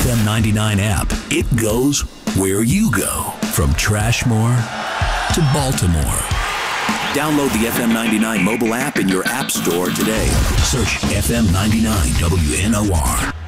FM 99 app. It goes where you go. From Trashmore to Baltimore. Download the FM 99 mobile app in your app store today. Search FM 99 WNOR.